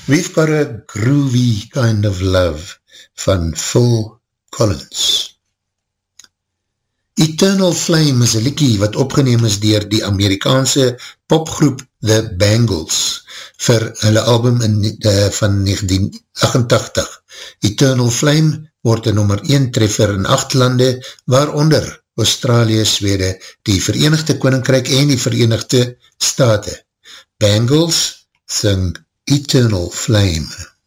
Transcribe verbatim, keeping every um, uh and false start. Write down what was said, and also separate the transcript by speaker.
Speaker 1: We've Got a Groovy Kind of Love van Phil Collins. Eternal Flame is een liekie wat opgeneem is dier die Amerikaanse popgroep The Bangles vir hulle album in, uh, van negentien agt-en-tachtig. Eternal Flame word een nummer een treffer in acht lande, waaronder Australië, Swede, die Verenigde Koninkryk en die Verenigde State. Bangles sing Eternal Flame.